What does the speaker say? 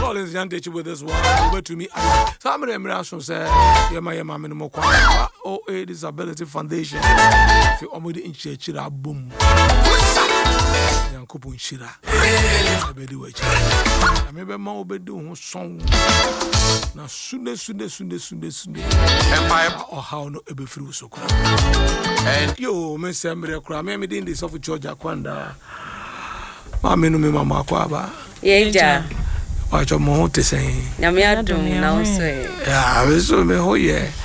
Collins Young Ditch with this one. Over to me. Some of them also say, Yama Minimum OA Disability Foundation. If you already in church, boom. Young couple in Shira. I be do it. I remember more be doing song. Now, Sunday. Empire or how no be through so. And yo, Miss Emre Kram, me did this of George Aquanda. Mammy no me mama kwaba. Yeja. Watch your mouth to say. Yamia do now say. Yeah, I was so me ho ye.